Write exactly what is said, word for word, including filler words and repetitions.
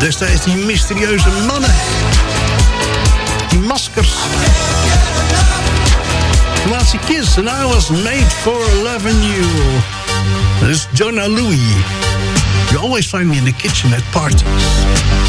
Destijds die mysterieuze mannen. Die maskers. Laatste Kiss. And I was made for loving you. Dat is Jona Lewie. You always find me in the kitchen at parties.